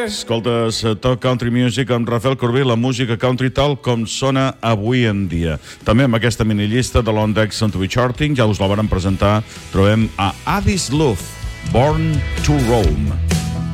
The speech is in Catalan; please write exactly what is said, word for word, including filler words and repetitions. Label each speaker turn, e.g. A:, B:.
A: Escoltes Top Country Music amb Rafael Corbí, la música country tal com sona avui en dia. També amb aquesta minillista de l'Ondex and to be Charting, ja us la van presentar, trobem a Addis Love, Born to Roam.